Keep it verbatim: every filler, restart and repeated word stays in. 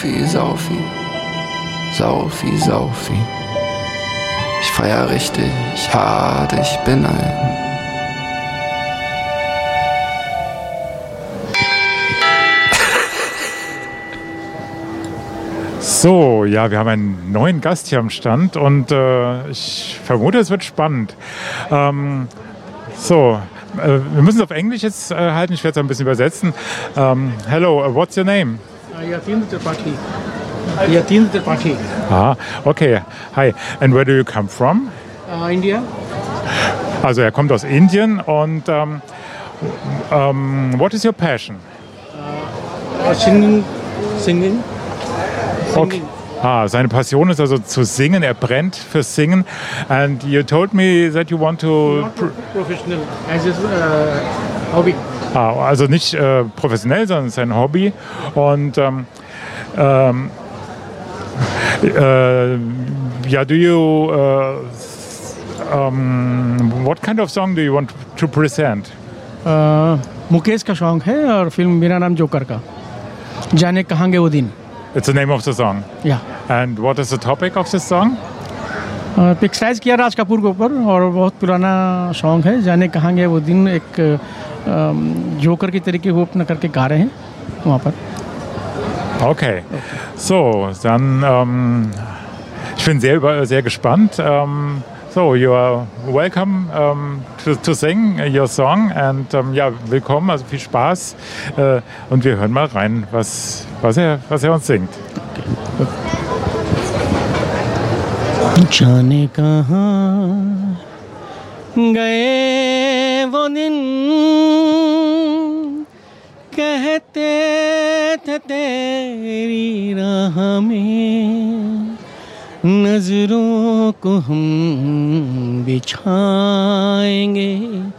Saufi, Saufi, Saufi, Saufi. Ich feier richtig hart, ich bin ein So, ja, wir haben einen neuen Gast hier am Stand und äh, ich vermute, es wird spannend. Ähm, so, äh, wir müssen es auf Englisch jetzt äh, halten, ich werde es ein bisschen übersetzen. Um, hello, uh, what's your name? Yatin Tripathi. Yatin Tripathi. Ah, okay. Hi. And where do you come from? Uh, India. Also er kommt aus Indien und um, um, what is your passion? Uh, singing. Singing. Okay. Ah, seine Passion ist also zu singen. Er brennt fürs Singen. And you told me that you want to... Not professional, as his uh, hobby. Ah, also nicht äh, professionell, sondern sein Hobby. Und ähm, ähm, äh, ja, do you... Uh, um, what kind of song do you want to present? Uh, Mukesh का सॉन्ग है और फिल्म मेरा नाम जोकर का जाने कहांगे वो दिन. It's the name of the song. Yeah. And what is the topic of this song? Picturise किया राज कपूर के ऊपर और बहुत पुराना सॉन्ग है. जाने कहांगे वो दिन एक जोकर की तरीके वो अपना करके गा रहे हैं वहाँ पर. Okay. So, dann ähm, ich bin sehr sehr gespannt. Ähm, so, you are welcome um, to, to sing your song and um, ja, willkommen, also viel Spaß äh, und wir hören mal rein, was, was, er, was er uns singt. जाने कहाँ गए वो दिन कहते थे तेरी राह में नजरों को हम बिछाएंगे